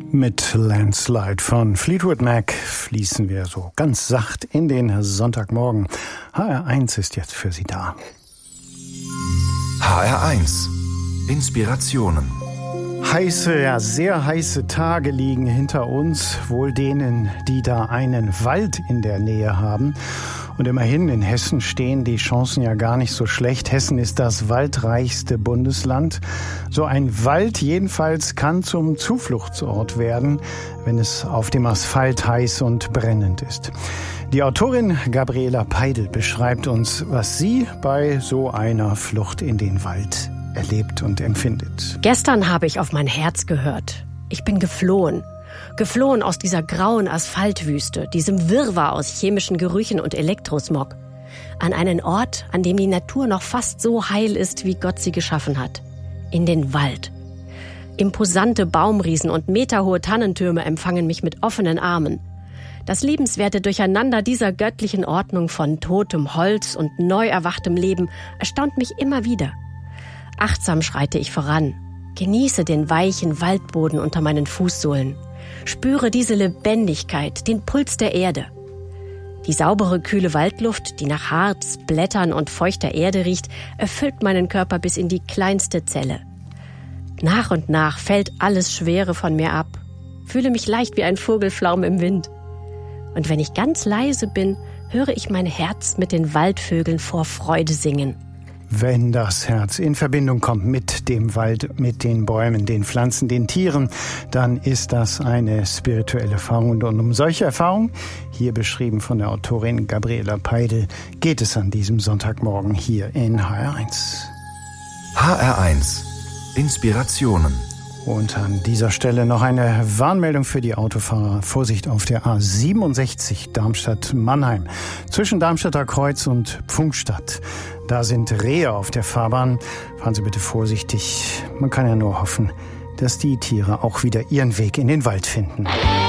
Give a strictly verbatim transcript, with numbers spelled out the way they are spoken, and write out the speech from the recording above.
Mit Landslide von Fleetwood Mac fließen wir so ganz sacht in den Sonntagmorgen. H R eins ist jetzt für Sie da. H R eins. Inspirationen. Heiße, ja sehr heiße Tage liegen hinter uns, wohl denen, die da einen Wald in der Nähe haben. Und immerhin, in Hessen stehen die Chancen ja gar nicht so schlecht. Hessen ist das waldreichste Bundesland. So ein Wald jedenfalls kann zum Zufluchtsort werden, wenn es auf dem Asphalt heiß und brennend ist. Die Autorin Gabriela Peidl beschreibt uns, was sie bei so einer Flucht in den Wald erlebt und empfindet. Gestern habe ich auf mein Herz gehört. Ich bin geflohen. Geflohen aus dieser grauen Asphaltwüste, diesem Wirrwarr aus chemischen Gerüchen und Elektrosmog. An einen Ort, an dem die Natur noch fast so heil ist, wie Gott sie geschaffen hat. In den Wald. Imposante Baumriesen und meterhohe Tannentürme empfangen mich mit offenen Armen. Das liebenswerte Durcheinander dieser göttlichen Ordnung von totem Holz und neu erwachtem Leben erstaunt mich immer wieder. Achtsam schreite ich voran, genieße den weichen Waldboden unter meinen Fußsohlen, spüre diese Lebendigkeit, den Puls der Erde. Die saubere, kühle Waldluft, die nach Harz, Blättern und feuchter Erde riecht, erfüllt meinen Körper bis in die kleinste Zelle. Nach und nach fällt alles Schwere von mir ab, fühle mich leicht wie ein Vogelflaum im Wind. Und wenn ich ganz leise bin, höre ich mein Herz mit den Waldvögeln vor Freude singen. Wenn das Herz in Verbindung kommt mit dem Wald, mit den Bäumen, den Pflanzen, den Tieren, dann ist das eine spirituelle Erfahrung. Und um solche Erfahrungen, hier beschrieben von der Autorin Gabriela Peidl, geht es an diesem Sonntagmorgen hier in H R eins. H R eins. Inspirationen. Und an dieser Stelle noch eine Warnmeldung für die Autofahrer. Vorsicht auf der A siebenundsechzig Darmstadt-Mannheim zwischen Darmstadter Kreuz und Pfungstadt. Da sind Rehe auf der Fahrbahn. Fahren Sie bitte vorsichtig. Man kann ja nur hoffen, dass die Tiere auch wieder ihren Weg in den Wald finden.